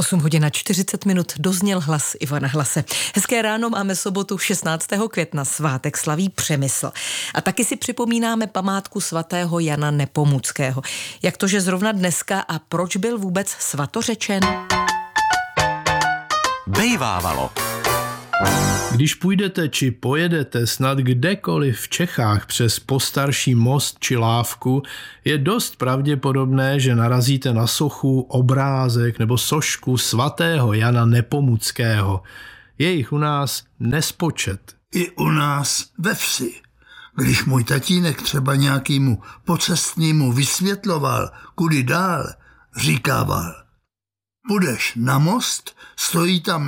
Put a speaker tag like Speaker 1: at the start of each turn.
Speaker 1: 8:40 dozněl hlas Ivana Hlase. Hezké ráno, máme sobotu 16. května, svátek slaví Přemysl. A taky si připomínáme památku svatého Jana Nepomuckého. Jak to, že zrovna dneska a proč byl vůbec svatořečen?
Speaker 2: Bejvávalo.
Speaker 3: Když půjdete či pojedete snad kdekoliv v Čechách přes Postarší most či lávku, je dost pravděpodobné, že narazíte na sochu, obrázek nebo sošku svatého Jana Nepomuckého. Je jich u nás nespočet.
Speaker 4: I u nás ve vsi. Když můj tatínek třeba nějakému pocestnému vysvětloval, kudy dál, říkával: půjdeš na most, stojí tam